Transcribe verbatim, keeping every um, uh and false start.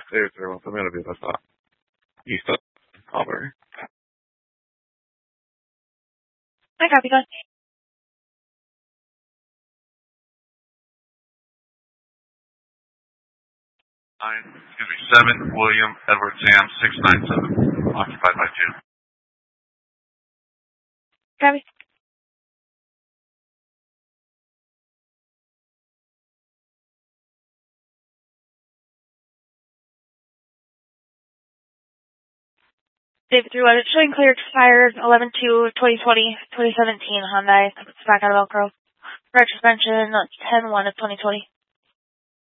David three one, something to be that's up. East of Auburn. I copy, go. Nine, excuse me, seven, William Edward Sam, six nine seven, occupied by two. Copy. David three one, it's showing clear expired eleven two twenty twenty, twenty seventeen Hyundai. It's back out of Velcro. Direct suspension, ten one of twenty twenty.